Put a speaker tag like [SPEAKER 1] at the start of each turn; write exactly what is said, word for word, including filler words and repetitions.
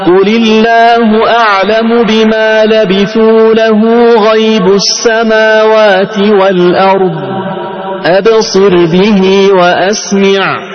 [SPEAKER 1] قل الله أعلم بما لبثوا له غيب السماوات والأرض أبصر به وأسمع